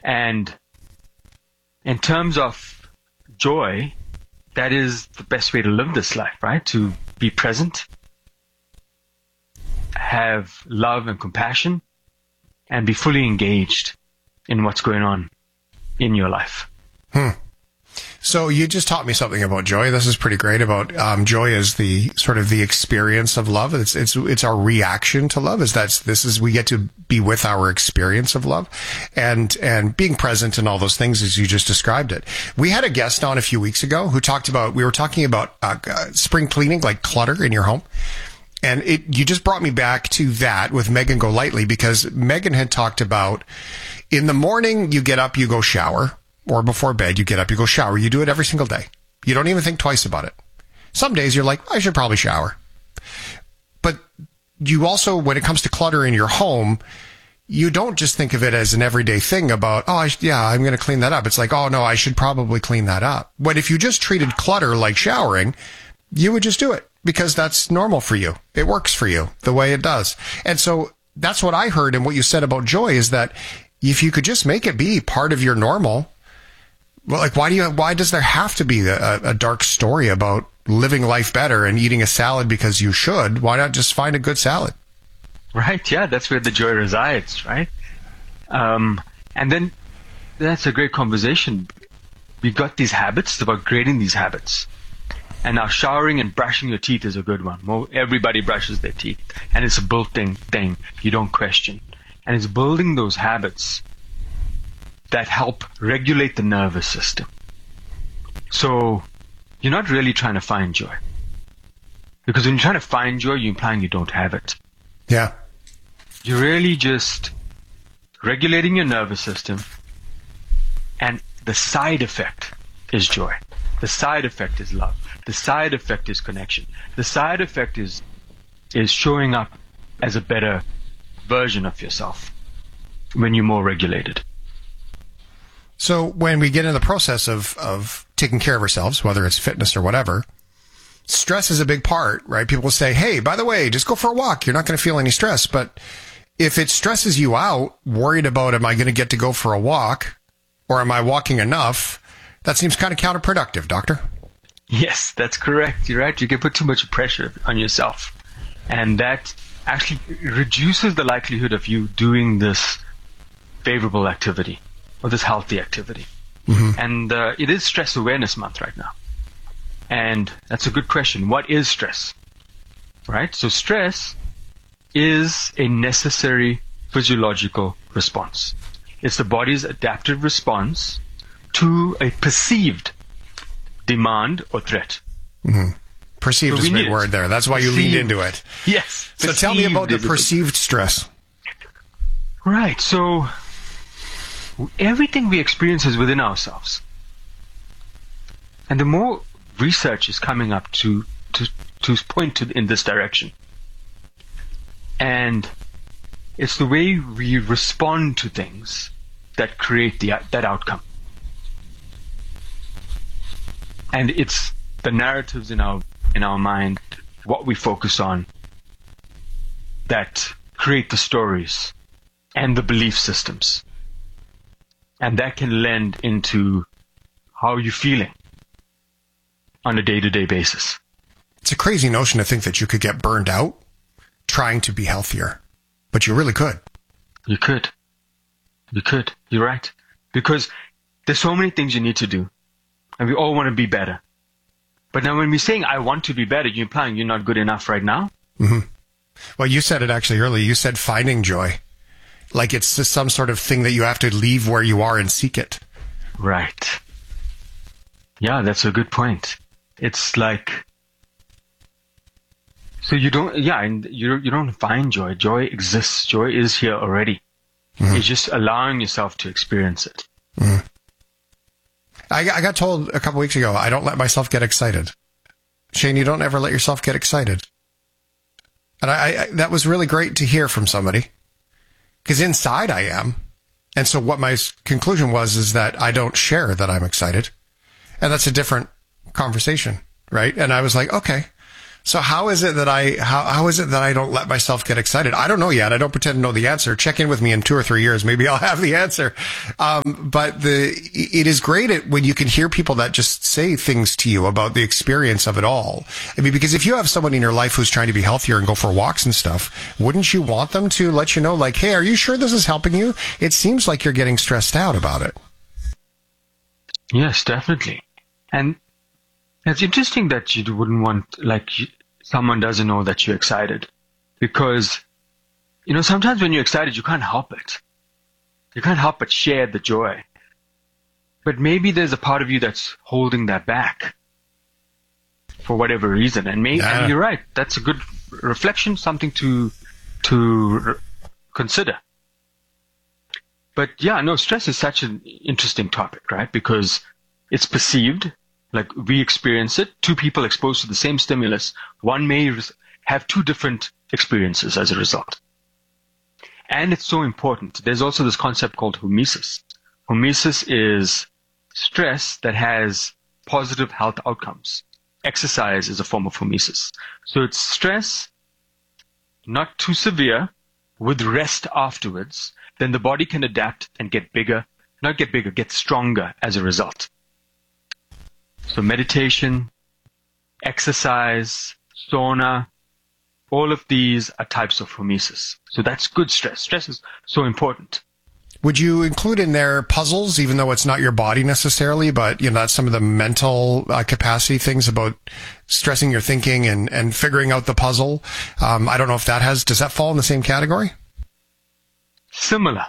And in terms of joy, that is the best way to live this life, right? To be present, have love and compassion, and be fully engaged in what's going on in your life. So you just taught me something about joy. This is pretty great. About joy is the sort of the experience of love. It's our reaction to love. We get to be with our experience of love, and being present and all those things as you just described it. We had a guest on a few weeks ago who we were talking about spring cleaning, like clutter in your home. And you just brought me back to that with Megan Golightly, because Megan had talked about in the morning, you get up, you go shower. Or before bed, you get up, you go shower. You do it every single day. You don't even think twice about it. Some days you're like, I should probably shower. But you also, when it comes to clutter in your home, you don't just think of it as an everyday thing about, I'm going to clean that up. It's like, oh no, I should probably clean that up. But if you just treated clutter like showering, you would just do it because that's normal for you. It works for you the way it does. And so that's what I heard. And what you said about joy is that if you could just make it be part of your normal. Well, like, why does there have to be a dark story about living life better and eating a salad because you should? Why not just find a good salad? Right. Yeah. That's where the joy resides. Right. And then that's a great conversation. We've got these habits. It's about creating these habits. And now showering and brushing your teeth is a good one. Everybody brushes their teeth, and it's a built-in thing. You don't question. And it's building those habits that help regulate the nervous system. So you're not really trying to find joy. Because when you're trying to find joy, you're implying you don't have it. Yeah. You're really just regulating your nervous system, and the side effect is joy. The side effect is love. The side effect is connection. The side effect is showing up as a better version of yourself when you're more regulated. So when we get in the process of taking care of ourselves, whether it's fitness or whatever, stress is a big part, right? People will say, hey, by the way, just go for a walk. You're not going to feel any stress. But if it stresses you out, worried about, am I going to get to go for a walk, or am I walking enough? That seems kind of counterproductive, doctor. Yes, that's correct. You're right. You can put too much pressure on yourself. And that actually reduces the likelihood of you doing this favorable activity or this healthy activity. Mm-hmm. And it is Stress Awareness Month right now. And that's a good question. What is stress? Right? So stress is a necessary physiological response. It's the body's adaptive response to a perceived demand or threat. Mm-hmm. Perceived is a big word there. That's why you leaned into it. Yes. So tell me about the perceived stress. Right. So everything we experience is within ourselves. And the more research is coming up to point in this direction. And it's the way we respond to things that create that outcome. And it's the narratives in our mind, what we focus on, that create the stories and the belief systems. And that can lend into how you're feeling on a day-to-day basis. It's a crazy notion to think that you could get burned out trying to be healthier, but you really could. You could. You're right. Because there's so many things you need to do, and we all want to be better. But now when we're saying, I want to be better, you're implying you're not good enough right now? Mm-hmm. Well, you said it actually earlier. You said finding joy. Like it's just some sort of thing that you have to leave where you are and seek it. Right. Yeah, that's a good point. It's like, so you don't find joy. Joy exists. Joy is here already. Mm-hmm. You're just allowing yourself to experience it. Mm-hmm. I got told a couple weeks ago, I don't let myself get excited. Shane, you don't ever let yourself get excited. And I that was really great to hear from somebody. Because inside I am. And so what my conclusion was is that I don't share that I'm excited. And that's a different conversation, right? And I was like, okay, So how is it that I don't let myself get excited? I don't know yet. I don't pretend to know the answer. Check in with me in 2 or 3 years. Maybe I'll have the answer. But it is great when you can hear people that just say things to you about the experience of it all. I mean, because if you have someone in your life who's trying to be healthier and go for walks and stuff, wouldn't you want them to let you know, like, hey, are you sure this is helping you? It seems like you're getting stressed out about it. Yes, definitely. And it's interesting that you wouldn't want, someone doesn't know that you're excited. Because, sometimes when you're excited, you can't help it. You can't help but share the joy. But maybe there's a part of you that's holding that back for whatever reason. And and you're right. That's a good reflection, something to consider. But stress is such an interesting topic, right? Because it's perceived. Like we experience it, 2 people exposed to the same stimulus, one may have 2 different experiences as a result. And it's so important. There's also this concept called hormesis. Hormesis is stress that has positive health outcomes. Exercise is a form of hormesis. So it's stress, not too severe, with rest afterwards. Then the body can adapt and get stronger as a result. So meditation, exercise, sauna, all of these are types of hormesis. So that's good stress. Stress is so important. Would you include in there puzzles, even though it's not your body necessarily, but that's some of the mental capacity things about stressing your thinking and figuring out the puzzle? I don't know if does that fall in the same category? Similar.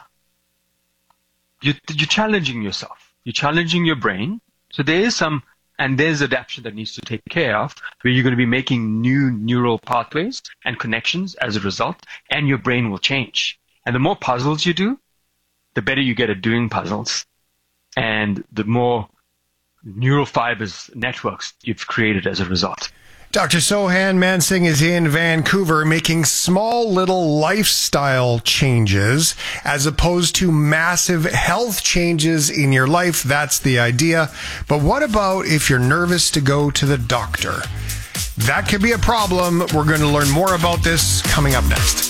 You're challenging yourself. You're challenging your brain. So there's adaptation that needs to take care of, where you're going to be making new neural pathways and connections as a result, and your brain will change. And the more puzzles you do, the better you get at doing puzzles, and the more neural fibers networks you've created as a result. Dr. Sohan Mansingh is in Vancouver making small little lifestyle changes as opposed to massive health changes in your life. That's the idea. But what about if you're nervous to go to the doctor? That could be a problem. We're going to learn more about this coming up next.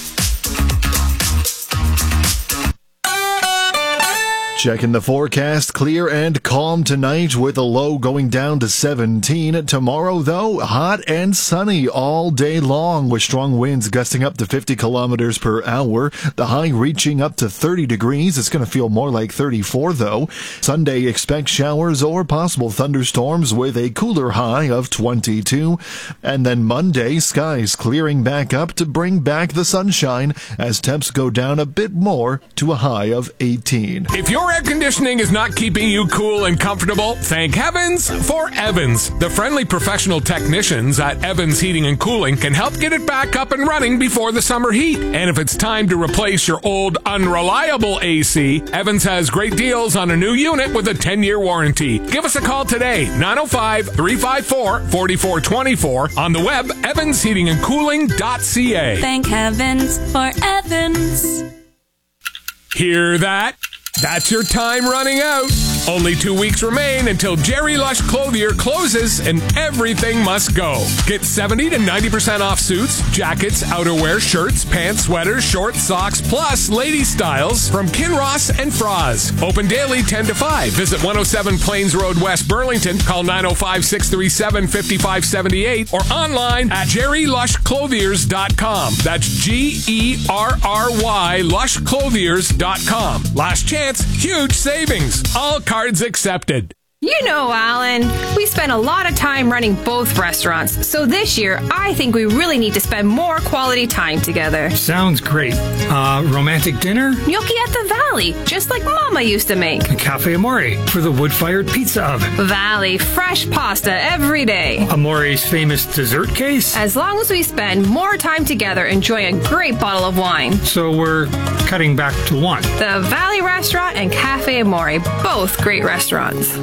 Checking the forecast, clear and calm tonight with a low going down to 17. Tomorrow, though, hot and sunny all day long with strong winds gusting up to 50 kilometers per hour. The high reaching up to 30 degrees. It's going to feel more like 34, though. Sunday, expect showers or possible thunderstorms with a cooler high of 22. And then Monday, skies clearing back up to bring back the sunshine as temps go down a bit more to a high of 18. If your air conditioning is not keeping you cool and comfortable, thank heavens for Evans. The friendly professional technicians at Evans Heating and Cooling can help get it back up and running before the summer heat. And if it's time to replace your old unreliable AC, Evans has great deals on a new unit with a 10-year warranty. Give us a call today, 905-354-4424, on the web, evansheatingandcooling.ca. Thank heavens for Evans. Hear that? That's your time running out. Only 2 weeks remain until Jerry Lush Clothier closes and everything must go. Get 70 to 90% off suits, jackets, outerwear, shirts, pants, sweaters, shorts, socks, plus lady styles from Kinross and Froz. Open daily 10 to 5. Visit 107 Plains Road, West Burlington. Call 905-637-5578 or online at jerrylushclothiers.com. That's Gerry lushclothiers.com. Last chance, huge savings. All cards accepted. You know, Alan, we spent a lot of time running both restaurants, so this year I think we really need to spend more quality time together. Sounds great. Romantic dinner? Gnocchi at the Valley, just like Mama used to make. Cafe Amore for the wood-fired pizza oven. Valley, fresh pasta every day. Amore's famous dessert case? As long as we spend more time together enjoying a great bottle of wine. So we're cutting back to one. The Valley Restaurant and Cafe Amore, both great restaurants.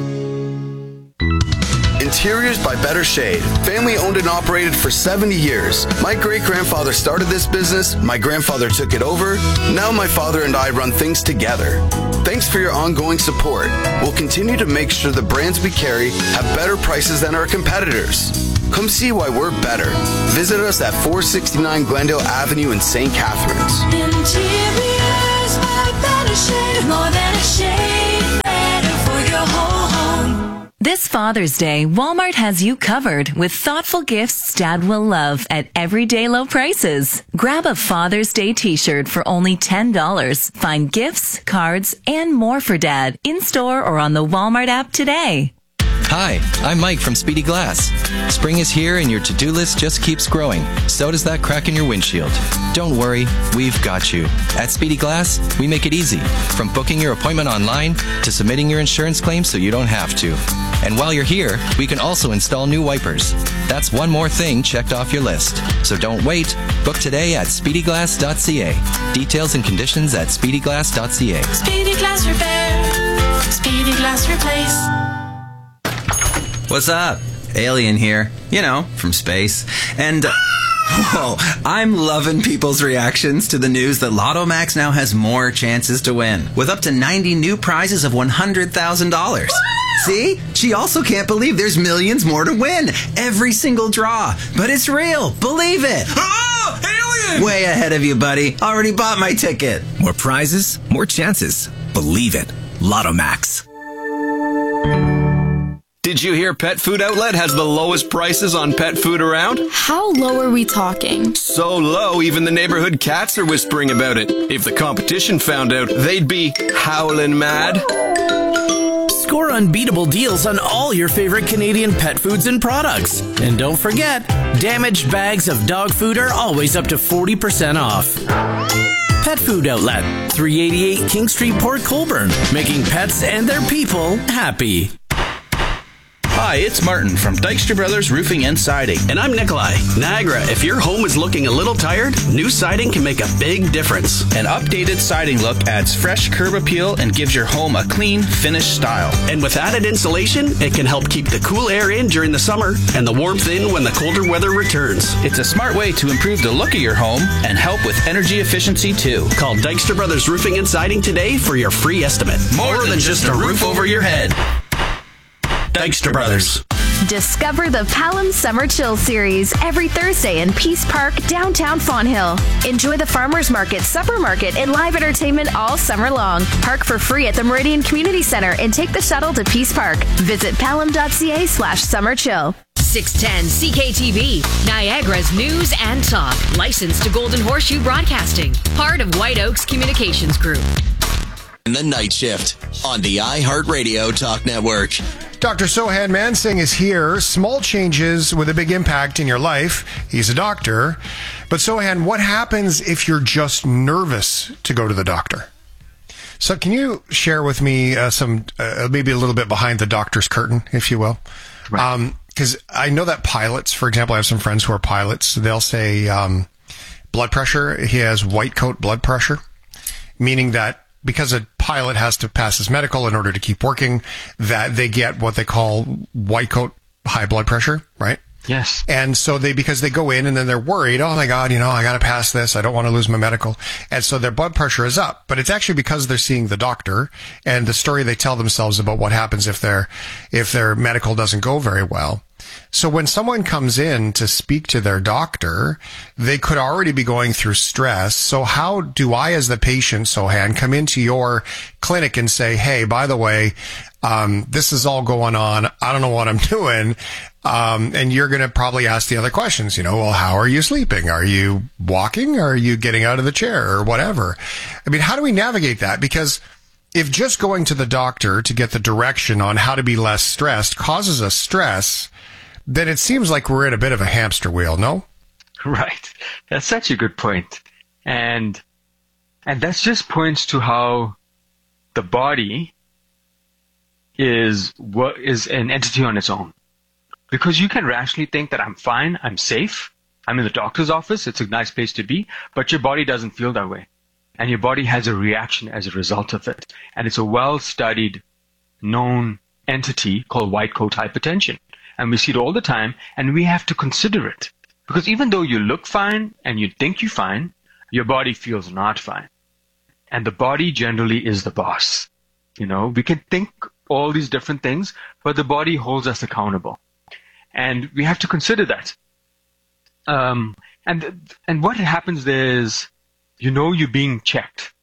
Interiors by Better Shade. Family owned and operated for 70 years. My great-grandfather started this business, my grandfather took it over, now my father and I run things together. Thanks for your ongoing support. We'll continue to make sure the brands we carry have better prices than our competitors. Come see why we're better. Visit us at 469 Glendale Avenue in St. Catharines. Interiors are a better shade, more than a shade, better for your whole home. This Father's Day, Walmart has you covered with thoughtful gifts Dad will love at everyday low prices. Grab a Father's Day t-shirt for only $10. Find gifts, cards, and more for Dad in-store or on the Walmart app today. Hi, I'm Mike from Speedy Glass. Spring is here and your to-do list just keeps growing. So does that crack in your windshield. Don't worry, we've got you. At Speedy Glass, we make it easy. From booking your appointment online to submitting your insurance claim so you don't have to. And while you're here, we can also install new wipers. That's one more thing checked off your list. So don't wait. Book today at speedyglass.ca. Details and conditions at speedyglass.ca. Speedy Glass Repair. Speedy Glass Replace. What's up? Alien here. You know, from space. And, whoa, I'm loving people's reactions to the news that Lotto Max now has more chances to win, with up to 90 new prizes of $100,000. See? She also can't believe there's millions more to win. Every single draw. But it's real. Believe it. Oh, alien! Way ahead of you, buddy. Already bought my ticket. More prizes, more chances. Believe it. Lotto Max. Did you hear Pet Food Outlet has the lowest prices on pet food around? How low are we talking? So low, even the neighborhood cats are whispering about it. If the competition found out, they'd be howling mad. Score unbeatable deals on all your favorite Canadian pet foods and products. And don't forget, damaged bags of dog food are always up to 40% off. Pet Food Outlet, 388 King Street, Port Colborne, making pets and their people happy. Hi, it's Martin from Dykstra Brothers Roofing and Siding. And I'm Nikolai. Niagara, if your home is looking a little tired, new siding can make a big difference. An updated siding look adds fresh curb appeal and gives your home a clean, finished style. And with added insulation, it can help keep the cool air in during the summer and the warmth in when the colder weather returns. It's a smart way to improve the look of your home and help with energy efficiency too. Call Dykstra Brothers Roofing and Siding today for your free estimate. More than just a roof over your head. Dykstra Brothers. Discover the Palam Summer Chill Series every Thursday in Peace Park, downtown Fonthill. Enjoy the Farmers Market, Supper Market, and live entertainment all summer long. Park for free at the Meridian Community Center and take the shuttle to Peace Park. Visit palam.ca/summerchill. 610 CKTV, Niagara's news and talk. Licensed to Golden Horseshoe Broadcasting. Part of White Oaks Communications Group. In the night shift on the iHeartRadio Talk Network. Dr. Sohan Mansingh is here. Small changes with a big impact in your life. He's a doctor. But Sohan, what happens if you're just nervous to go to the doctor? So can you share with me some, maybe a little bit behind the doctor's curtain, if you will? Right. Because I know that pilots, for example, I have some friends who are pilots. They'll say blood pressure. He has white coat blood pressure, meaning that because a pilot has to pass his medical in order to keep working, that they get what they call white coat high blood pressure, right? Yes. And so because they go in and then they're worried, oh my God, I got to pass this. I don't want to lose my medical. And so their blood pressure is up, but it's actually because they're seeing the doctor and the story they tell themselves about what happens if their medical doesn't go very well. So when someone comes in to speak to their doctor, they could already be going through stress. So how do I, as the patient, Sohan, come into your clinic and say, hey, by the way, this is all going on. I don't know what I'm doing. And you're going to probably ask the other questions, well, how are you sleeping? Are you walking? Are you getting out of the chair or whatever? I mean, how do we navigate that? Because if just going to the doctor to get the direction on how to be less stressed causes us stress, then it seems like we're in a bit of a hamster wheel, no? Right. That's such a good point. And that just points to how the body is an entity on its own. Because you can rationally think that I'm fine, I'm safe, I'm in the doctor's office, it's a nice place to be, but your body doesn't feel that way. And your body has a reaction as a result of it. And it's a well-studied, known entity called white coat hypertension. And we see it all the time, and we have to consider it. Because even though you look fine and you think you're fine, your body feels not fine. And the body generally is the boss. We can think all these different things, but the body holds us accountable. And we have to consider that. And what happens there is, you're being checked.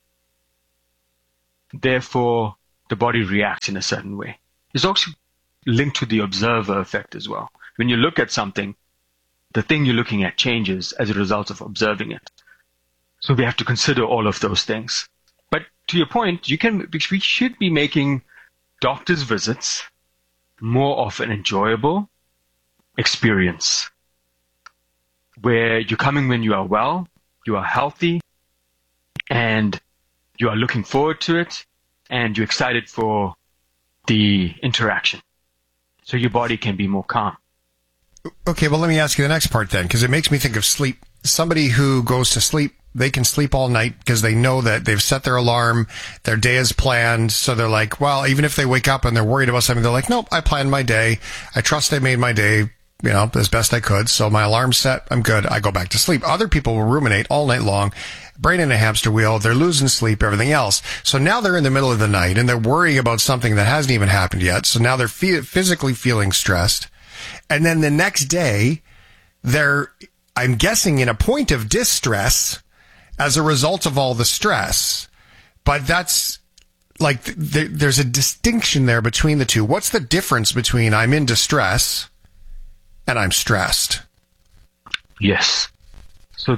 Therefore, the body reacts in a certain way. It's also linked to the observer effect as well. When you look at something, the thing you're looking at changes as a result of observing it. So we have to consider all of those things. But to your point, we should be making doctor's visits more of an enjoyable experience, where you're coming when you are well, you are healthy, and you are looking forward to it, and you're excited for the interaction, so your body can be more calm. Okay, well, let me ask you the next part then, because it makes me think of sleep. Somebody who goes to sleep, they can sleep all night because they know that they've set their alarm, their day is planned, so they're like, well, even if they wake up and they're worried about something, they're like, nope, I planned my day. I trust I made my day, as best I could, so my alarm's set, I'm good, I go back to sleep. Other people will ruminate all night long, brain in a hamster wheel, they're losing sleep, everything else. So now they're in the middle of the night and they're worrying about something that hasn't even happened yet, so now they're physically feeling stressed. And then the next day, they're, I'm guessing, in a point of distress as a result of all the stress. But that's like, there's a distinction there between the two. What's the difference between I'm in distress and I'm stressed? Yes. So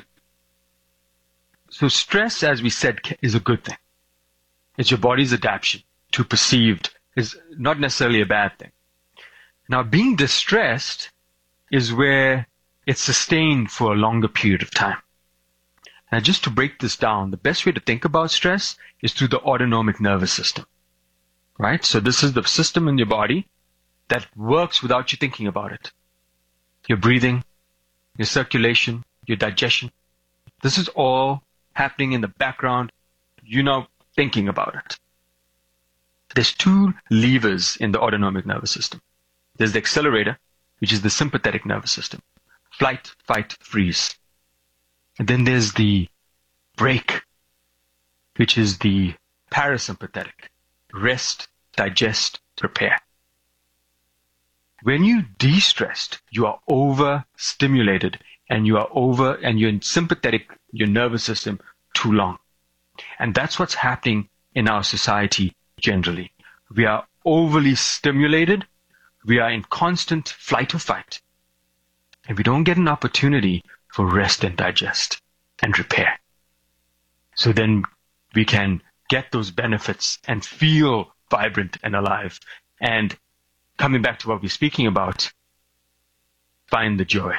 stress, as we said, is a good thing. It's your body's adaptation to perceived, is not necessarily a bad thing. Now, being distressed is where it's sustained for a longer period of time. Now, just to break this down, the best way to think about stress is through the autonomic nervous system, right? So this is the system in your body that works without you thinking about it. Your breathing, your circulation, your digestion. This is all happening in the background. You're not thinking about it. There's two levers in the autonomic nervous system. There's the accelerator, which is the sympathetic nervous system. Flight, fight, freeze. And then there's the brake, which is the parasympathetic. Rest, digest, repair. When you're de-stressed, you are overstimulated and you're in sympathetic, your nervous system, too long. And that's what's happening in our society generally. We are overly stimulated. We are in constant flight or fight. And we don't get an opportunity for rest and digest and repair. So then we can get those benefits and feel vibrant and alive. And coming back to what we're speaking about, find the joy.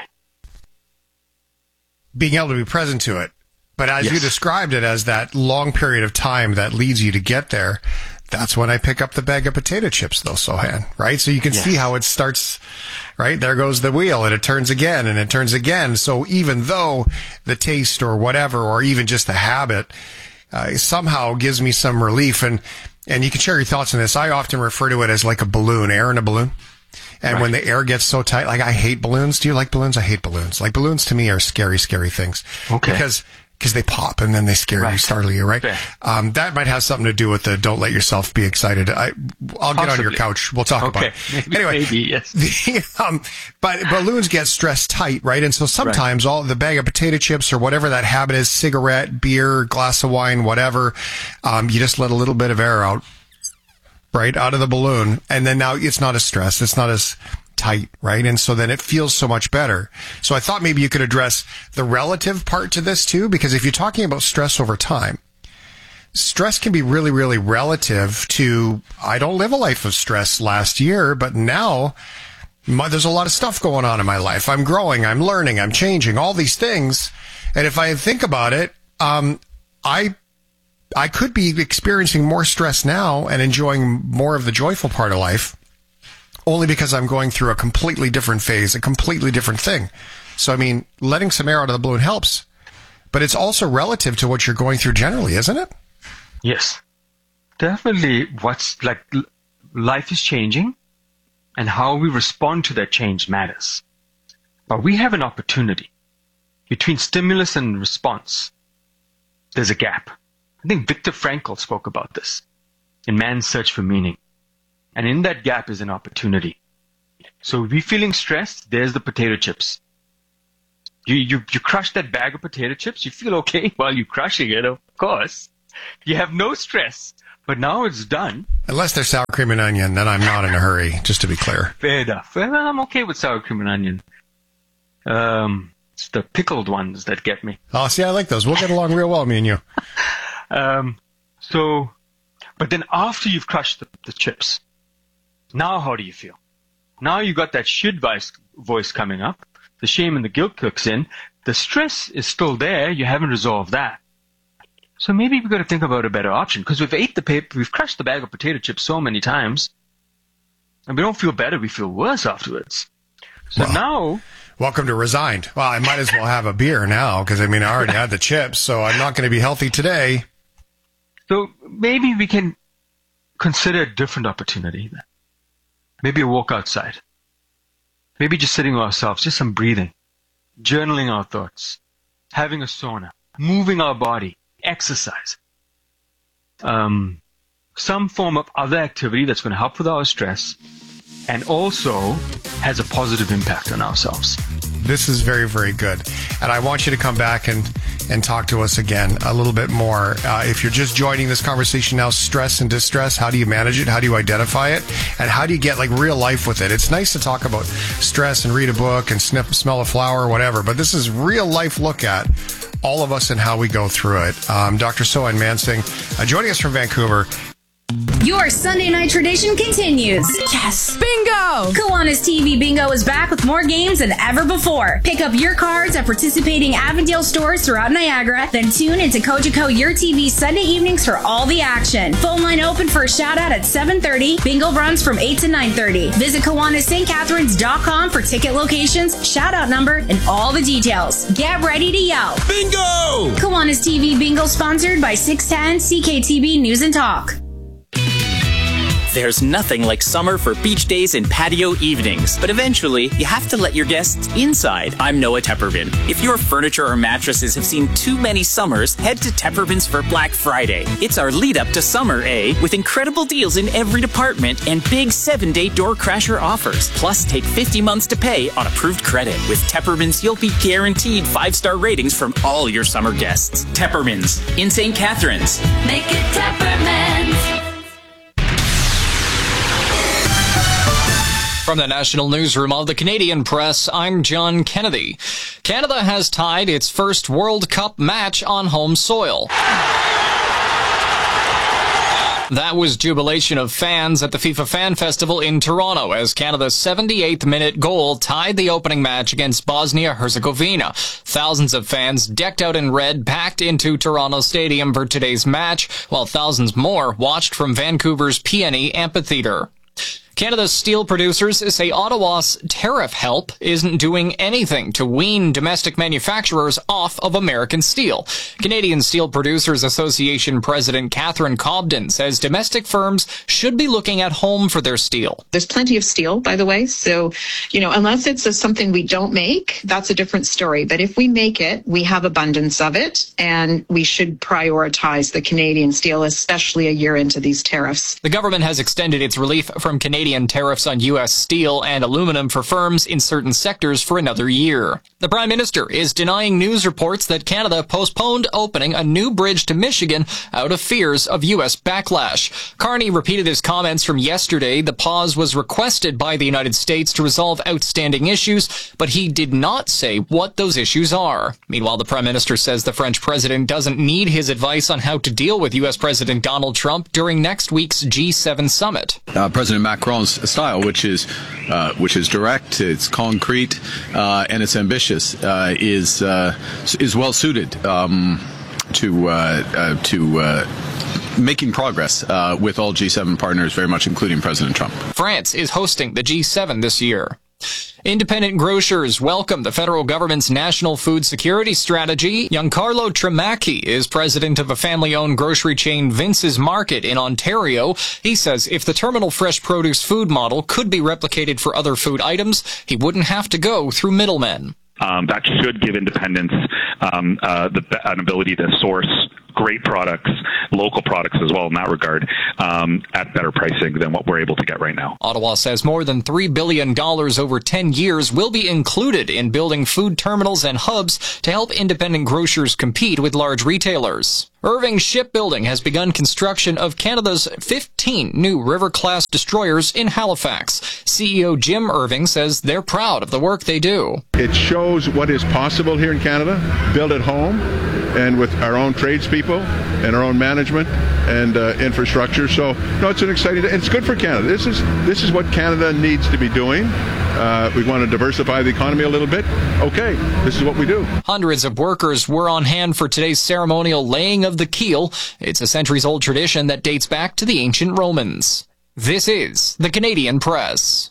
Being able to be present to it. But as you described it as that long period of time that leads you to get there, that's when I pick up the bag of potato chips, though, Sohan, right? So you can see how it starts, right? There goes the wheel, and it turns again, and it turns again. So even though the taste or whatever, or even just the habit, somehow gives me some relief, and you can share your thoughts on this. I often refer to it as like a balloon, air in a balloon. And when the air gets so tight, like I hate balloons. Do you like balloons? I hate balloons. Like balloons to me are scary, scary things. Okay. Because they pop and then they scare you, startle you, right? That might have something to do with the don't let yourself be excited. I'll get on your couch. We'll talk about it. Anyway, but balloons get stressed tight, right? And so sometimes all the bag of potato chips or whatever that habit is, cigarette, beer, glass of wine, whatever, you just let a little bit of air out, right, out of the balloon. And then now it's not as stressed. It's not as tight, right? And so then it feels so much better. So I thought maybe you could address the relative part to this too, because if you're talking about stress over time, stress can be really, really relative to, I don't live a life of stress last year, but now there's a lot of stuff going on in my life. I'm growing, I'm learning, I'm changing, all these things. And if I think about it, I could be experiencing more stress now and enjoying more of the joyful part of life, only because I'm going through a completely different phase, a completely different thing. So, I mean, letting some air out of the balloon helps, but it's also relative to what you're going through generally, isn't it? Yes. Definitely life is changing, and how we respond to that change matters. But we have an opportunity. Between stimulus and response, there's a gap. I think Viktor Frankl spoke about this. in man's search for meaning. And in that gap is an opportunity. So if you're feeling stressed, there's the potato chips. You crush that bag of potato chips, you feel okay while you're crushing it, of course. You have no stress, but now it's done. Unless they're sour cream and onion, then I'm not in a hurry, just to be clear. Fair enough. Well, I'm okay with sour cream and onion. It's the pickled ones that get me. Oh, see, I like those. We'll get along real well, me and you. But then after you've crushed the chips, now how do you feel? Now you got that shit voice coming up. The shame and the guilt kicks in. The stress is still there. You haven't resolved that. So maybe we've got to think about a better option, because we've crushed the bag of potato chips so many times, and we don't feel better. We feel worse afterwards. So now, welcome to Resigned. Well, I might as well have a beer now, because I already had the chips, so I'm not going to be healthy today. So maybe we can consider a different opportunity then. Maybe a walk outside. Maybe just sitting with ourselves, just some breathing, journaling our thoughts, having a sauna, moving our body, exercise. Some form of other activity that's going to help with our stress and also has a positive impact on ourselves. This is very, very good. And I want you to come back and talk to us again a little bit more. If you're just joining this conversation now, stress and distress, how do you manage it? How do you identify it? And how do you get real life with it? It's nice to talk about stress and read a book and smell a flower or whatever, but this is real life look at all of us and how we go through it. Dr. Sohan Mansingh joining us from Vancouver. Your Sunday night tradition continues. Yes! Bingo! Kiwanis TV Bingo is back with more games than ever before. Pick up your cards at participating Avondale stores throughout Niagara, then tune into Cogeco Your TV Sunday evenings for all the action. Phone line open for a shout out at 7:30. Bingo runs from 8 to 9:30. Visit KiwanisSt.Catharines.com for ticket locations, shout out number, and all the details. Get ready to yell. Bingo! Kiwanis TV Bingo sponsored by 610 CKTB News and Talk. There's nothing like summer for beach days and patio evenings, but eventually you have to let your guests inside. I'm Noah Tepperman. If your furniture or mattresses have seen too many summers, head to Tepperman's for Black Friday. It's our lead up to summer, with incredible deals in every department and big 7-day door crasher offers. Plus, take 50 months to pay on approved credit. With Tepperman's, you'll be guaranteed 5-star ratings from all your summer guests. Tepperman's in St. Catharines. Make it Tepperman's. From the National Newsroom of the Canadian Press, I'm John Kennedy. Canada has tied its first World Cup match on home soil. That was jubilation of fans at the FIFA Fan Festival in Toronto as Canada's 78th minute goal tied the opening match against Bosnia-Herzegovina. Thousands of fans decked out in red packed into Toronto Stadium for today's match, while thousands more watched from Vancouver's PNE Amphitheatre. Canada's steel producers say Ottawa's tariff help isn't doing anything to wean domestic manufacturers off of American steel. Canadian Steel Producers Association President Catherine Cobden says domestic firms should be looking at home for their steel. There's plenty of steel, by the way, so, unless it's something we don't make, that's a different story. But if we make it, we have abundance of it, and we should prioritize the Canadian steel, especially a year into these tariffs. The government has extended its relief from Canadian tariffs on U.S. steel and aluminum for firms in certain sectors for another year. The Prime Minister is denying news reports that Canada postponed opening a new bridge to Michigan out of fears of U.S. backlash. Carney repeated his comments from yesterday. The pause was requested by the United States to resolve outstanding issues, but he did not say what those issues are. Meanwhile, the Prime Minister says the French president doesn't need his advice on how to deal with U.S. President Donald Trump during next week's G7 summit. President Macron's style, which is direct, it's concrete, and it's ambitious, is well suited to making progress with all G7 partners, very much including President Trump. France is hosting the G7 this year. Independent grocers welcome the federal government's national food security strategy. Giancarlo Tremacchi is president of a family-owned grocery chain Vince's Market in Ontario. He says if the terminal fresh produce food model could be replicated for other food items, he wouldn't have to go through middlemen. That should give independents an ability to source great products, local products as well in that regard, at better pricing than what we're able to get right now. Ottawa says more than $3 billion over 10 years will be included in building food terminals and hubs to help independent grocers compete with large retailers. Irving Shipbuilding has begun construction of Canada's 15 new River-class destroyers in Halifax. CEO Jim Irving says they're proud of the work they do. It shows what is possible here in Canada, built at home and with our own tradespeople and our own management and infrastructure. So, no, it's an exciting, it's good for Canada. This is what Canada needs to be doing. We want to diversify the economy a little bit. Okay, this is what we do. Hundreds of workers were on hand for today's ceremonial laying of the keel. It's a centuries-old tradition that dates back to the ancient Romans. This is the Canadian Press.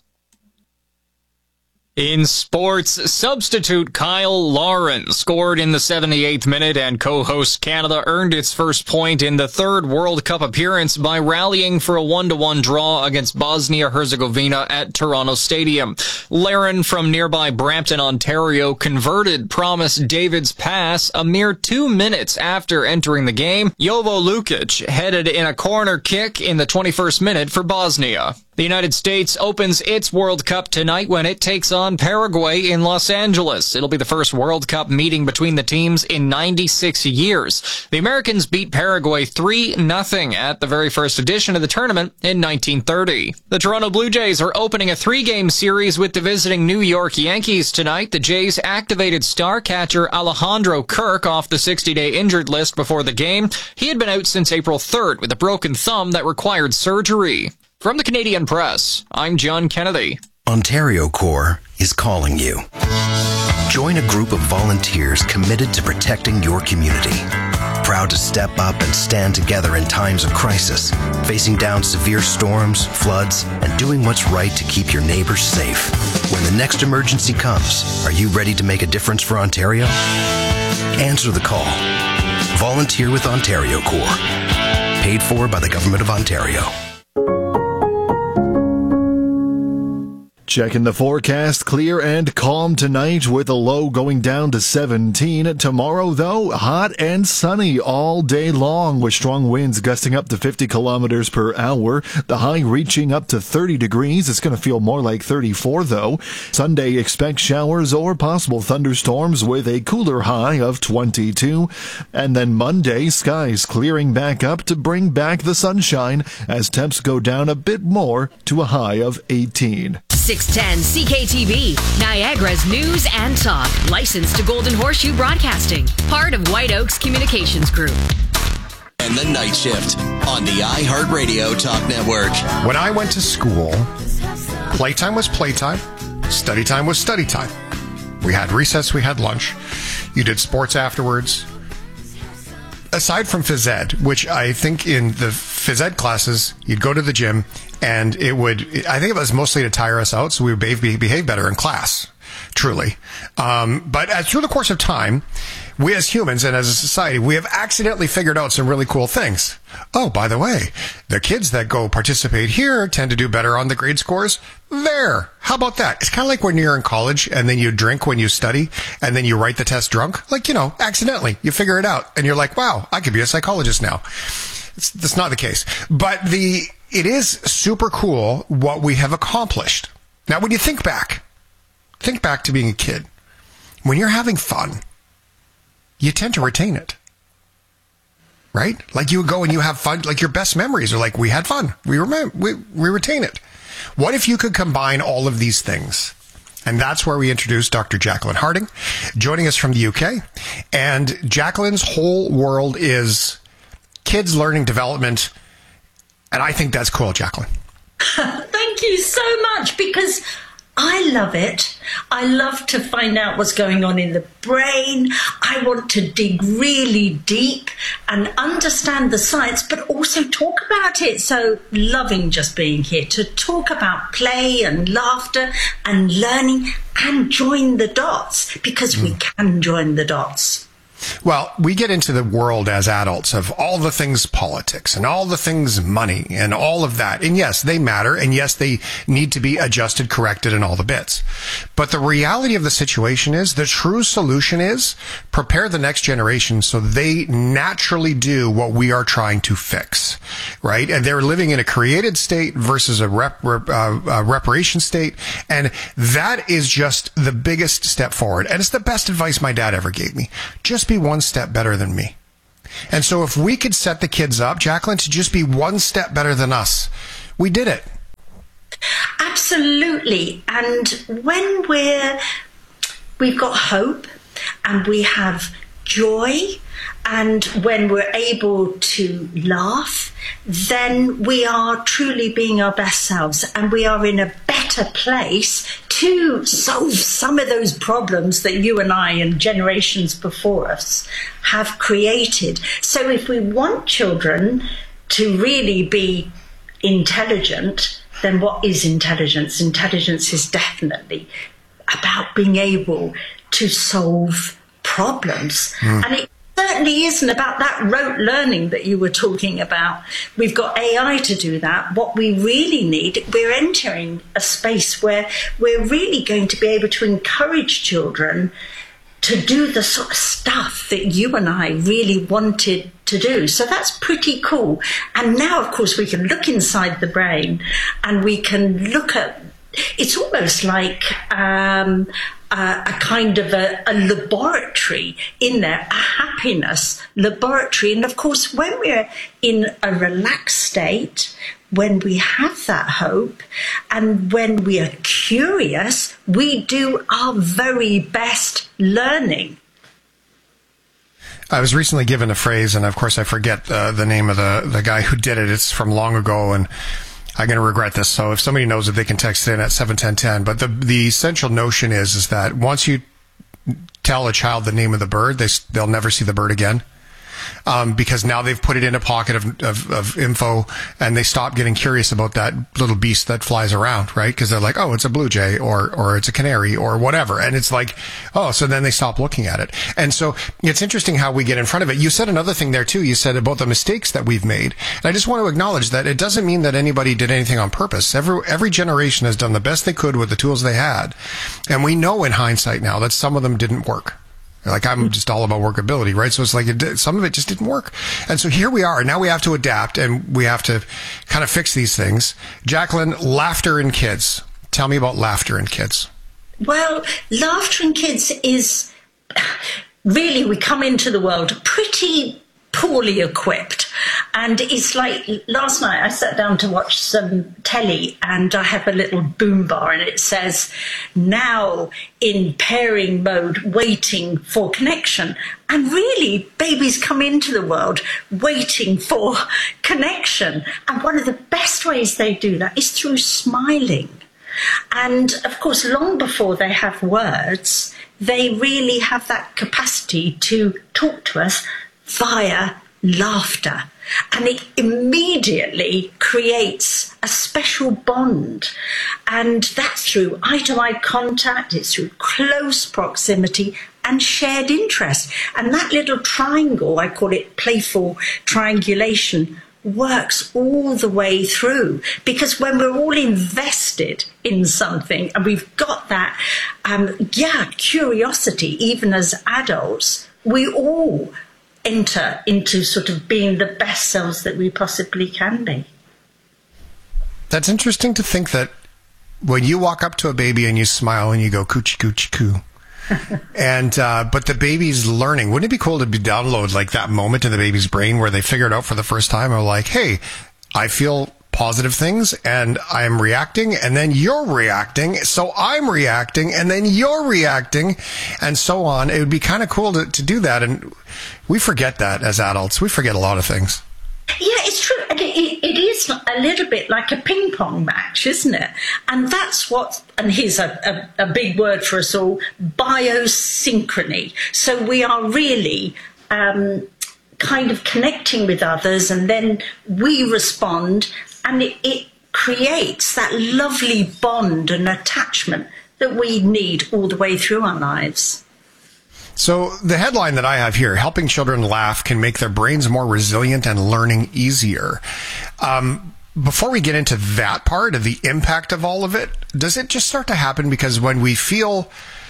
In sports, substitute Kyle Lauren scored in the 78th minute, and co-host Canada earned its first point in the third World Cup appearance by rallying for a 1-1 draw against Bosnia-Herzegovina at Toronto Stadium. Lauren from nearby Brampton, Ontario, converted Promise David's pass a mere 2 minutes after entering the game. Jovo Lukic headed in a corner kick in the 21st minute for Bosnia. The United States opens its World Cup tonight when it takes on Paraguay in Los Angeles. It'll be the first World Cup meeting between the teams in 96 years. The Americans beat Paraguay 3-0 at the very first edition of the tournament in 1930. The Toronto Blue Jays are opening a 3-game series with the visiting New York Yankees tonight. The Jays activated star catcher Alejandro Kirk off the 60-day injured list before the game. He had been out since April 3rd with a broken thumb that required surgery. From the Canadian Press, I'm John Kennedy. Ontario Corps is calling you. Join a group of volunteers committed to protecting your community. Proud to step up and stand together in times of crisis, facing down severe storms, floods, and doing what's right to keep your neighbors safe. When the next emergency comes, are you ready to make a difference for Ontario? Answer the call. Volunteer with Ontario Corps. Paid for by the Government of Ontario. Checking the forecast, clear and calm tonight with a low going down to 17. Tomorrow, though, hot and sunny all day long with strong winds gusting up to 50 kilometers per hour. The high reaching up to 30 degrees. It's going to feel more like 34, though. Sunday, expect showers or possible thunderstorms with a cooler high of 22. And then Monday, skies clearing back up to bring back the sunshine as temps go down a bit more to a high of 18. 610 CKTV, Niagara's news and talk. Licensed to Golden Horseshoe Broadcasting. Part of White Oaks Communications Group. And the Night Shift on the iHeartRadio Talk Network. When I went to school, playtime was playtime, study time was study time. We had recess, we had lunch. You did sports afterwards. Aside from phys ed, which I think in the phys ed classes, you'd go to the gym and I think it was mostly to tire us out so we would behave better in class, truly. But through the course of time, we as humans and as a society, we have accidentally figured out some really cool things. Oh, by the way, the kids that go participate here tend to do better on the grade scores there. How about that? It's kind of like when you're in college and then you drink when you study and then you write the test drunk. Like, accidentally, you figure it out and you're like, wow, I could be a psychologist now. That's not the case. But it is super cool what we have accomplished. Now, when you think back to being a kid. When you're having fun, you tend to retain it. Right? Like you go and you have fun, like your best memories are like, we had fun. We retain it. What if you could combine all of these things? And that's where we introduced Dr. Jacqueline Harding, joining us from the UK. And Jacqueline's whole world is kids learning development. And I think that's cool, Jacqueline. Thank you so much, because I love it. I love to find out what's going on in the brain. I want to dig really deep and understand the science, but also talk about it. So loving just being here to talk about play and laughter and learning and join the dots, because we can join the dots. Well, we get into the world as adults of all the things politics and all the things money and all of that. And yes, they matter. And yes, they need to be adjusted, corrected, and all the bits. But the reality of the situation is the true solution is prepare the next generation so they naturally do what we are trying to fix, right? And they're living in a created state versus a reparation state. And that is just the biggest step forward. And it's the best advice my dad ever gave me. Just be one step better than me. And so if we could set the kids up, Jacqueline, to just be one step better than us, we did it. Absolutely. And when we've got hope and we have joy, and when we're able to laugh, then we are truly being our best selves, and we are in a better place to solve some of those problems that you and I and generations before us have created. So if we want children to really be intelligent, then what is intelligence? Intelligence is definitely about being able to solve problems. And it certainly isn't about that rote learning that you were talking about. We've got AI to do that. What we really need, we're entering a space where we're really going to be able to encourage children to do the sort of stuff that you and I really wanted to do. So that's pretty cool. And now, of course, we can look inside the brain and we can look at, it's almost like a kind of a laboratory in there, a happiness laboratory. And of course, when we're in a relaxed state, when we have that hope, and when we are curious, we do our very best learning. I was recently given a phrase, and of course I forget the name of the guy who did it. It's from long ago, and I'm going to regret this. So if somebody knows it, they can text in at 71010. But the essential notion is that once you tell a child the name of the bird, they'll never see the bird again. Because now they've put it in a pocket of info, and they stop getting curious about that little beast that flies around, right? Because they're like, oh, it's a blue jay or it's a canary or whatever. And it's like, oh, so then they stop looking at it. And so it's interesting how we get in front of it. You said another thing there too. You said about the mistakes that we've made. And I just want to acknowledge that it doesn't mean that anybody did anything on purpose. Every generation has done the best they could with the tools they had. And we know in hindsight now that some of them didn't work. Like, I'm just all about workability, right? So it's like some of it just didn't work. And so here we are. Now we have to adapt, and we have to kind of fix these things. Jacqueline, laughter in kids. Tell me about laughter in kids. Well, laughter in kids is really, we come into the world pretty poorly equipped. And it's like last night I sat down to watch some telly, and I have a little boom bar, and it says, now in pairing mode, waiting for connection. And really, babies come into the world waiting for connection. And one of the best ways they do that is through smiling. And of course, long before they have words, they really have that capacity to talk to us via laughter. And it immediately creates a special bond. And that's through eye-to-eye contact, it's through close proximity and shared interest. And that little triangle, I call it playful triangulation, works all the way through. Because when we're all invested in something and we've got that, curiosity, even as adults, we all enter into sort of being the best selves that we possibly can be. That's interesting to think that when you walk up to a baby and you smile and you go coochie coochie coo, and but the baby's learning. Wouldn't it be cool to download like that moment in the baby's brain where they figure it out for the first time? Or like, hey, I feel positive things and I'm reacting, and then you're reacting, so I'm reacting, and then you're reacting, and so on. It would be kind of cool to do that, and we forget that as adults. We forget a lot of things. Yeah, it's true. It is a little bit like a ping pong match, isn't it? And that's what, and here's a big word for us all, biosynchrony. So we are really kind of connecting with others, and then we respond, and it creates that lovely bond and attachment that we need all the way through our lives. So the headline that I have here, helping children laugh can make their brains more resilient and learning easier. Before we get into that part of the impact of all of it, does it just start to happen because when we feel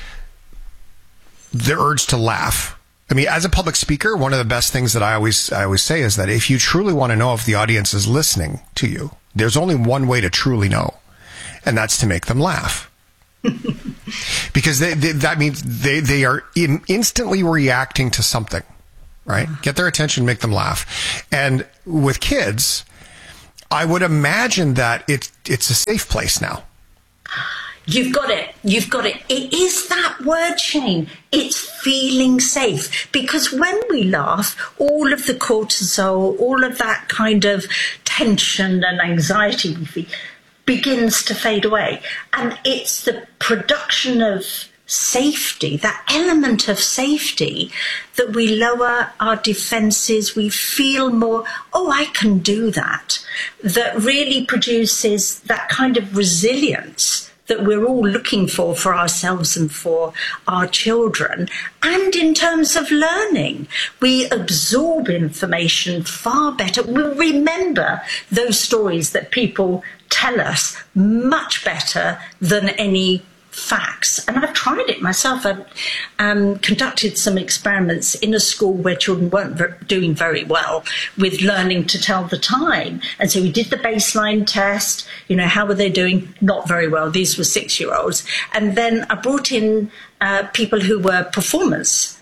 the urge to laugh, I mean, as a public speaker, one of the best things that I always say is that if you truly want to know if the audience is listening to you, there's only one way to truly know, and that's to make them laugh. Because that means they are instantly reacting to something, right? Get their attention, make them laugh. And with kids, I would imagine that it's a safe place now. You've got it. It is that word, Shane. It's feeling safe. Because when we laugh, all of the cortisol, all of that kind of tension and anxiety we feel begins to fade away. And it's the production of safety, that element of safety, that we lower our defenses, we feel more, oh, I can do that, that really produces that kind of resilience that we're all looking for ourselves and for our children. And in terms of learning, we absorb information far better. We remember those stories that people tell us much better than any facts. And I've tried it myself. I've conducted some experiments in a school where children weren't doing very well with learning to tell the time. And so we did the baseline test. You know, how were they doing? Not very well. These were 6-year-olds. And then I brought in people who were performers,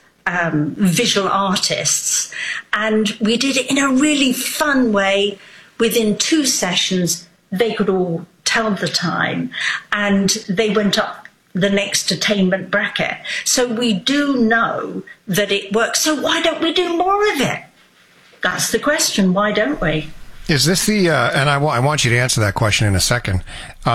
visual artists. And we did it in a really fun way. Within 2 sessions, they could all tell the time, and they went up the next attainment bracket. So we do know that it works. So why don't we do more of it? That's the question. Why don't we? Is this the, and I want you to answer that question in a second,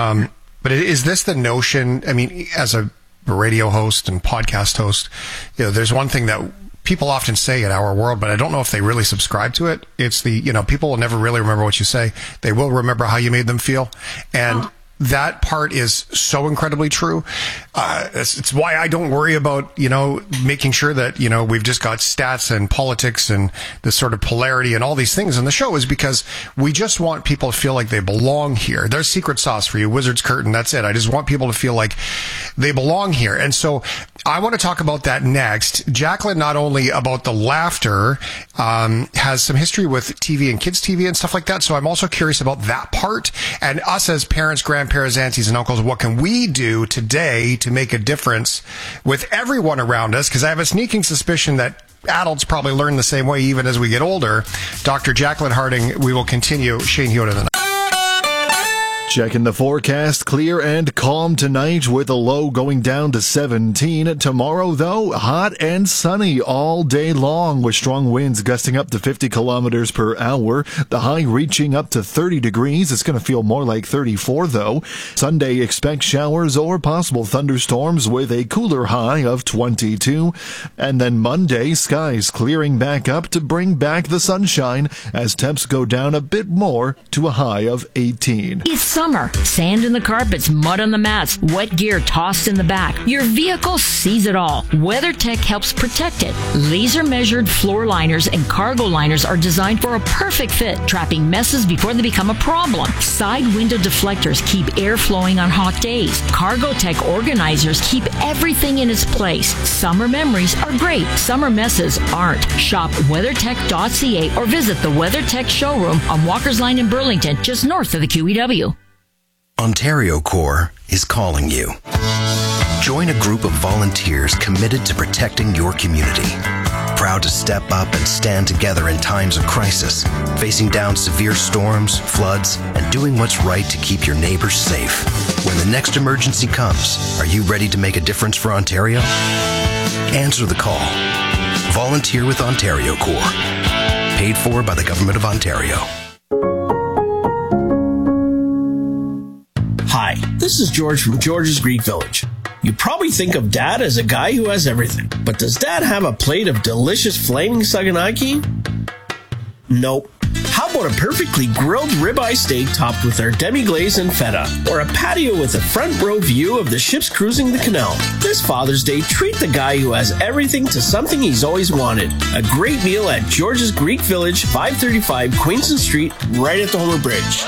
but is this the notion, I mean, as a radio host and podcast host, you know, there's one thing that people often say in our world, but I don't know if they really subscribe to it. It's the, you know, people will never really remember what you say. They will remember how you made them feel. And that part is so incredibly true. It's why I don't worry about, you know, making sure that, you know, we've just got stats and politics and this sort of polarity and all these things on the show, is because we just want people to feel like they belong here. There's secret sauce for you, Wizard's Curtain. That's it. I just want people to feel like they belong here. And so I want to talk about that next. Jacqueline, not only about the laughter, has some history with TV and kids TV and stuff like that. So I'm also curious about that part, and us as parents, grandparents, aunties, and uncles. What can we do today to make a difference with everyone around us? Because I have a sneaking suspicion that adults probably learn the same way even as we get older. Dr. Jacqueline Harding, we will continue. Shane Hewitt in the night. Checking the forecast, clear and calm tonight with a low going down to 17. Tomorrow, though, hot and sunny all day long with strong winds gusting up to 50 kilometers per hour. The high reaching up to 30 degrees. It's going to feel more like 34, though. Sunday, expect showers or possible thunderstorms with a cooler high of 22. And then Monday, skies clearing back up to bring back the sunshine as temps go down a bit more to a high of 18. It's summer. Sand in the carpets, mud on the mats, wet gear tossed in the back. Your vehicle sees it all. WeatherTech helps protect it. Laser measured floor liners and cargo liners are designed for a perfect fit, trapping messes before they become a problem. Side window deflectors keep air flowing on hot days. CargoTech organizers keep everything in its place. Summer memories are great. Summer messes aren't. Shop WeatherTech.ca or visit the WeatherTech showroom on Walker's Line in Burlington, just north of the QEW. Ontario Corps is calling you. Join a group of volunteers committed to protecting your community. Proud to step up and stand together in times of crisis, facing down severe storms, floods, and doing what's right to keep your neighbors safe. When the next emergency comes, are you ready to make a difference for Ontario? Answer the call. Volunteer with Ontario Corps. Paid for by the Government of Ontario. Hi, this is George from George's Greek Village. You probably think of Dad as a guy who has everything. But does Dad have a plate of delicious flaming saganaki? Nope. How about a perfectly grilled ribeye steak topped with our demi-glaze and feta? Or a patio with a front row view of the ships cruising the canal? This Father's Day, treat the guy who has everything to something he's always wanted. A great meal at George's Greek Village, 535 Queenston Street, right at the Homer Bridge.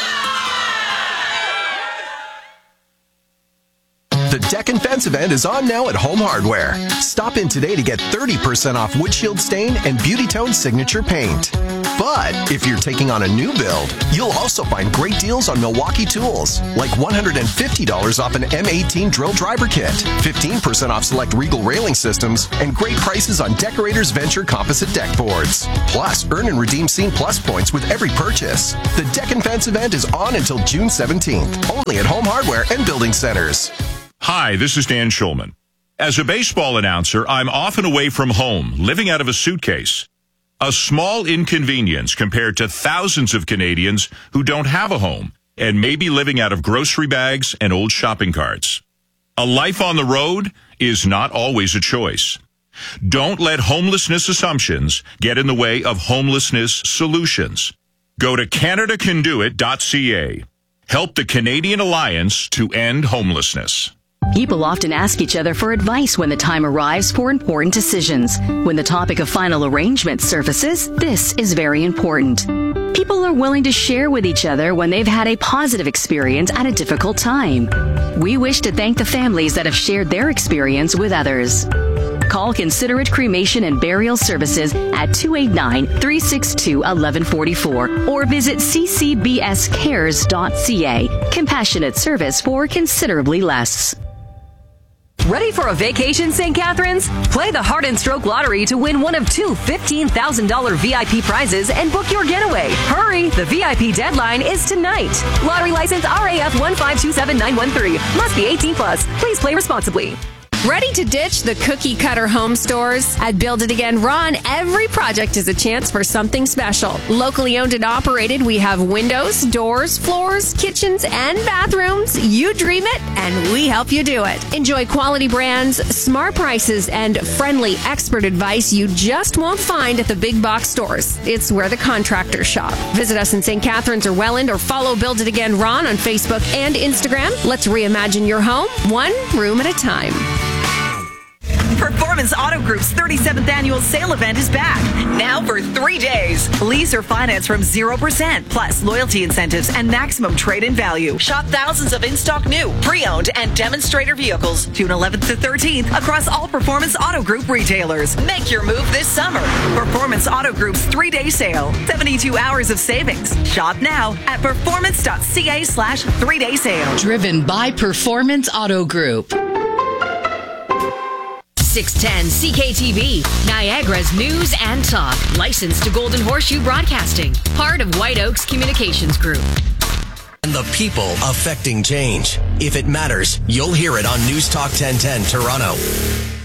The Deck and Fence event is on now at Home Hardware. Stop in today to get 30% off windshield stain and Beauty Tone signature paint. But if you're taking on a new build, you'll also find great deals on Milwaukee tools, like $150 off an M18 drill driver kit, 15% off select Regal railing systems, and great prices on Decorators Venture composite deck boards. Plus, earn and redeem Scene Plus points with every purchase. The Deck and Fence event is on until June 17th, only at Home Hardware and Building Centers. Hi, this is Dan Schulman. As a baseball announcer, I'm often away from home, living out of a suitcase. A small inconvenience compared to thousands of Canadians who don't have a home and may be living out of grocery bags and old shopping carts. A life on the road is not always a choice. Don't let homelessness assumptions get in the way of homelessness solutions. Go to CanadaCanDoIt.ca. Help the Canadian Alliance to end homelessness. People often ask each other for advice when the time arrives for important decisions. When the topic of final arrangement surfaces, this is very important. People are willing to share with each other when they've had a positive experience at a difficult time. We wish to thank the families that have shared their experience with others. Call Considerate Cremation and Burial Services at 289-362-1144 or visit ccbscares.ca. Compassionate service for considerably less. Ready for a vacation, St. Catharines? Play the Heart and Stroke Lottery to win one of two $15,000 VIP prizes and book your getaway. Hurry! The VIP deadline is tonight. Lottery license RAF 1527913. Must be 18 plus. Please play responsibly. Ready to ditch the cookie cutter home stores? At Build It Again Ron, every project is a chance for something special. Locally owned and operated, we have windows, doors, floors, kitchens, and bathrooms. You dream it, and we help you do it. Enjoy quality brands, smart prices, and friendly expert advice you just won't find at the big box stores. It's where the contractors shop. Visit us in St. Catharines or Welland or follow Build It Again Ron on Facebook and Instagram. Let's reimagine your home, one room at a time. Performance Auto Group's 37th annual sale event is back. Now for 3 days. Lease or finance from 0%, plus loyalty incentives and maximum trade-in value. Shop thousands of in-stock new, pre-owned, and demonstrator vehicles June 11th to 13th across all Performance Auto Group retailers. Make your move this summer. Performance Auto Group's 3-day sale. 72 hours of savings. Shop now at performance.ca/3-day sale. Driven by Performance Auto Group. 610 CKTV, Niagara's news and talk. Licensed to Golden Horseshoe Broadcasting. Part of White Oaks Communications Group. And the people affecting change. If it matters, you'll hear it on News Talk 1010 Toronto.